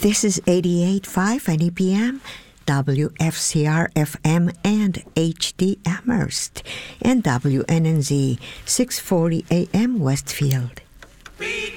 This is 88.5 NEPM, WFCR-FM and HD Amherst, and WNNZ 640 AM Westfield.